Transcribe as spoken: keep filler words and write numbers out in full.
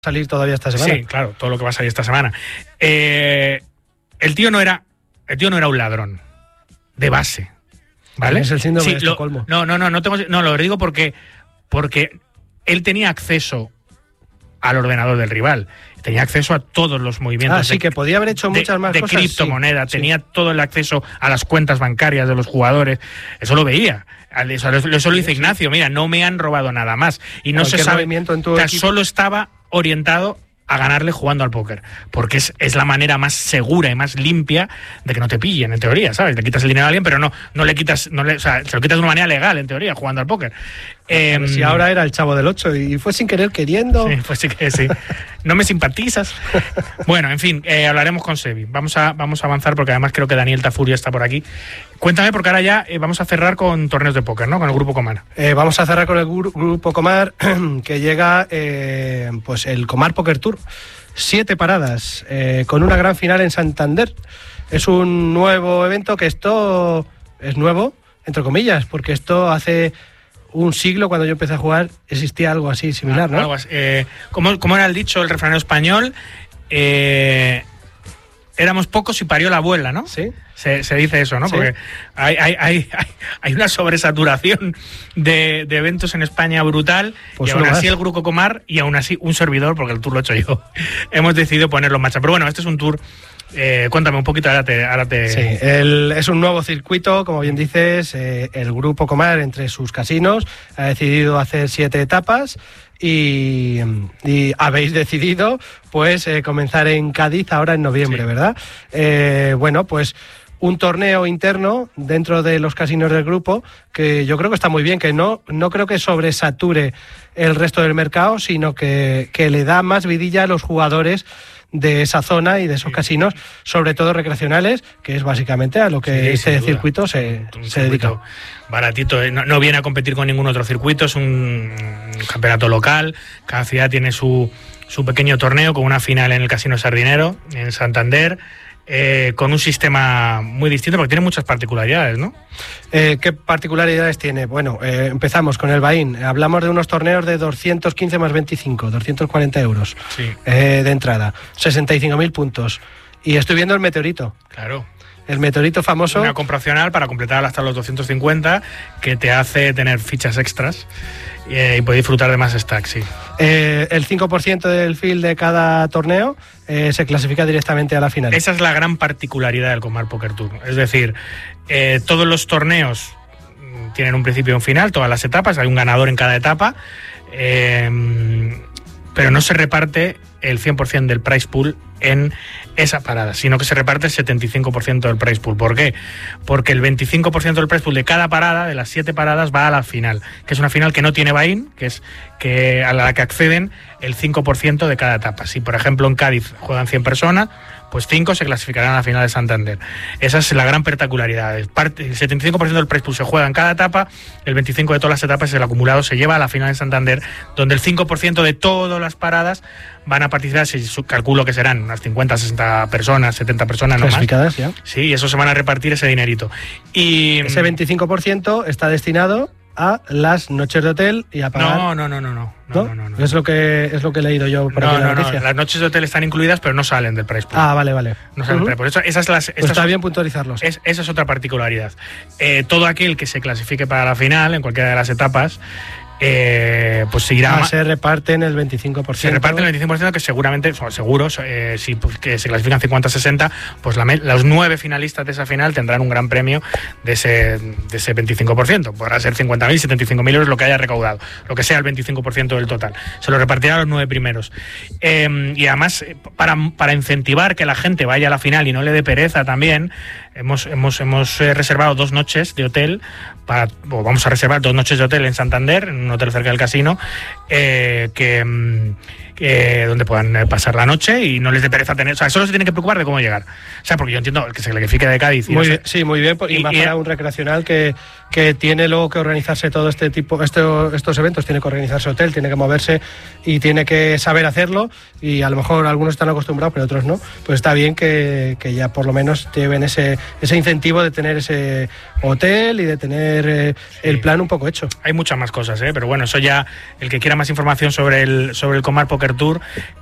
salir todavía esta semana. Sí, claro, todo lo que va a salir esta semana. Eh, el tío no era, el tío no era un ladrón de base, ¿vale? Es el síndrome sí, de Estocolmo. No, no, no, no tengo, no lo digo porque porque él tenía acceso al ordenador del rival, tenía acceso a todos los movimientos. Ah, sí, de, que podía haber hecho muchas de, más de cosas. De criptomonedas, sí, tenía sí. todo el acceso a las cuentas bancarias de los jugadores. Eso lo veía. Eso, eso lo dice Ignacio. Mira, no me han robado nada más. Y no se sabe. En tu o sea, equipo. Solo estaba orientado a ganarle jugando al póker, porque es, es la manera más segura y más limpia de que no te pillen, en teoría, ¿sabes? Le quitas el dinero a alguien, pero no, no le quitas, no le, o sea, se lo quitas de una manera legal, en teoría, jugando al póker. Eh, si ahora era el Chavo del ocho y fue sin querer queriendo. Sí, pues sí que sí. No me simpatizas. Bueno, en fin, eh, hablaremos con Sebi. Vamos a, vamos a avanzar porque además creo que Daniel Tafuria está por aquí. Cuéntame, porque ahora ya eh, vamos a cerrar con torneos de póker, ¿no? Con el Grupo Comar. Eh, vamos a cerrar con el gru- Grupo Comar, que llega eh, pues el Comar Poker Tour. Siete paradas, eh, con una gran final en Santander. Es un nuevo evento que esto es nuevo, entre comillas, porque esto hace un siglo, cuando yo empecé a jugar, existía algo así similar, ¿no? Algo así. Eh, ¿cómo, ¿Cómo era el dicho, el refranero español? Eh, éramos pocos y parió la abuela, ¿no? Sí. Se, se dice eso, ¿no? Sí. Porque hay, hay, hay, hay una sobresaturación de, de eventos en España brutal, pues y aún así más. El Grupo Comar y aún así un servidor, porque el tour lo he hecho yo, hemos decidido ponerlo en marcha. Pero bueno, este es un tour. Eh, cuéntame un poquito, ahora te... Ahora te... Sí, el, es un nuevo circuito, como bien dices, eh, el Grupo Comar, entre sus casinos, ha decidido hacer siete etapas y, y habéis decidido pues eh, comenzar en Cádiz ahora en noviembre, sí. ¿Verdad? Eh, bueno, pues un torneo interno dentro de los casinos del grupo que yo creo que está muy bien, que no, no creo que sobresature el resto del mercado, sino que, que le da más vidilla a los jugadores de esa zona y de esos sí. casinos, sobre todo recreacionales, que es básicamente a lo que sí, este circuito se, un se dedica. Baratito, no, no viene a competir con ningún otro circuito, es un, un campeonato local, cada ciudad tiene su, su pequeño torneo con una final en el Casino Sardinero, en Santander, eh, con un sistema muy distinto, porque tiene muchas particularidades, ¿no? Eh, ¿Qué particularidades tiene? Bueno, eh, empezamos con el Bahín. Hablamos de unos torneos de doscientos quince más veinticinco, doscientos cuarenta euros sí. eh, de entrada, sesenta y cinco mil puntos. Y estoy viendo el Meteorito. Claro. El Meteorito famoso. Una compra opcional para completar hasta los doscientos cincuenta, que te hace tener fichas extras eh, y puedes disfrutar de más stacks, sí. Eh, el cinco por ciento del field de cada torneo eh, se clasifica directamente a la final. Esa es la gran particularidad del Comar Poker Tour. Es decir, eh, todos los torneos tienen un principio y un final, todas las etapas, hay un ganador en cada etapa, eh, pero no se reparte el cien por ciento del prize pool en esa parada, sino que se reparte el setenta y cinco por ciento del prize pool. ¿Por qué? Porque el veinticinco por ciento del prize pool de cada parada, de las siete paradas, va a la final, que es una final que no tiene buy-in, que es que a la que acceden el cinco por ciento de cada etapa. Si, por ejemplo, en Cádiz juegan cien personas, pues cinco se clasificarán a la final de Santander. Esa es la gran particularidad. El setenta y cinco por ciento del prize pool se juega en cada etapa, el veinticinco por ciento de todas las etapas, el acumulado se lleva a la final de Santander, donde el cinco por ciento de todas las paradas van a participar. Si calculo que serán unas cincuenta, sesenta personas, setenta personas, no clasificadas ya. Sí, y eso se van a repartir ese dinerito. Y ese veinticinco por ciento está destinado a las noches de hotel y a pagar. No, no, no, no, no. ¿No? No, no, no, es lo que es lo que he leído yo por no, aquí en la no, noticia. No, las noches de hotel están incluidas, pero no salen del price pool. Ah, vale, vale. No salen uh-huh. del price pool. Esa es la, pues está bien puntualizarlos. Es, esa es otra particularidad. Eh, todo aquel que se clasifique para la final, en cualquiera de las etapas, Eh, pues seguirá. Ah, se reparten el veinticinco por ciento. Se reparten el veinticinco por ciento, que seguramente, seguros, eh, si pues, que se clasifican cincuenta sesenta, pues la, los nueve finalistas de esa final tendrán un gran premio de ese, de ese veinticinco por ciento. Podrá ser cincuenta mil, setenta y cinco mil euros lo que haya recaudado, lo que sea el veinticinco por ciento del total. Se lo repartirán a los nueve primeros. Eh, y además, para, para incentivar que la gente vaya a la final y no le dé pereza también, hemos, hemos, hemos eh, reservado dos noches de hotel, para, o vamos a reservar dos noches de hotel en Santander, en un hotel cerca del casino, eh, que, que donde puedan pasar la noche y no les dé pereza tener, o sea, solo se tienen que preocupar de cómo llegar. O sea, porque yo entiendo que se clasifique de Cádiz. Y muy no sé, bien, sí, muy bien, y, y más y, para un recreacional que, que tiene luego que organizarse todo este tipo, esto, estos eventos, tiene que organizarse hotel, tiene que moverse y tiene que saber hacerlo, y a lo mejor algunos están acostumbrados pero otros no, pues está bien que, que ya por lo menos lleven ese, ese incentivo de tener ese hotel y de tener eh, sí. el plan un poco hecho. Hay muchas más cosas, ¿eh? Pero bueno, eso ya, el que quiera más información sobre el, sobre el Comar Poker Tour,